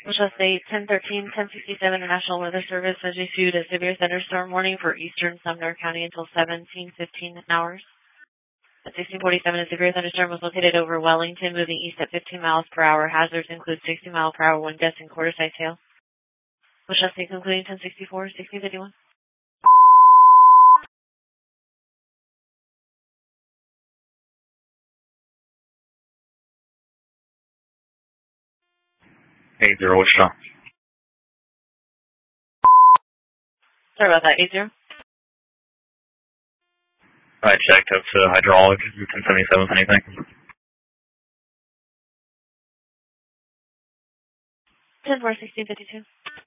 Wichita State, 1013, 1067 National Weather Service has issued a severe thunderstorm warning for eastern Sumner County until 17:15 hours. At 1647, a severe thunderstorm was located over Wellington, moving east at 15 miles per hour. Hazards include 60-mile-per-hour wind gusts and quarter-size hail. Wichita State concluding 1064, 1651. Hey, 0 Wichita. Sorry about that, 80. I checked up to hydraulic, 1077, anything? 10-4, 1652.